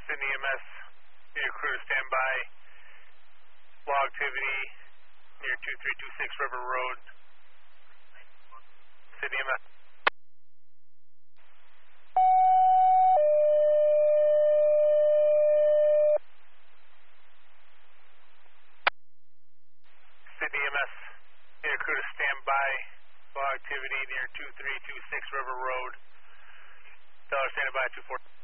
Sydney EMS, your crew to stand by. Law activity near 2326 River Road. Sydney EMS. Sydney EMS, your crew to stand by. Law activity near 2326 River Road. Dollar standing by 24.